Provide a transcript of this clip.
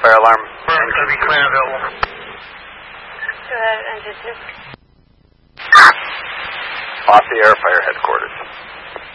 Fire alarm. Burns going to be clear available. Go ahead, engine 2. Off the air, fire headquarters.